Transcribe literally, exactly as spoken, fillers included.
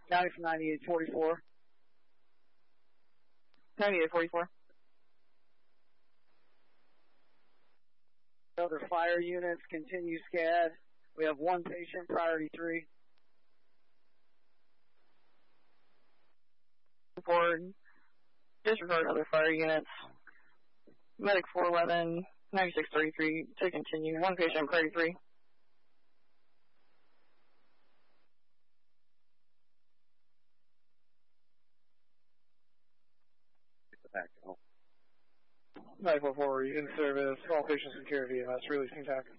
County from ninety-eight forty-four. ninety-eight forty-four. Other fire units continue SCAD. We have one patient, priority three. Forward. Disregard other fire units. Medic four eleven, ninety-six thirty-three to continue. One patient, priority three. nine four four in service. All patients in care of E M S. Releasing T A C.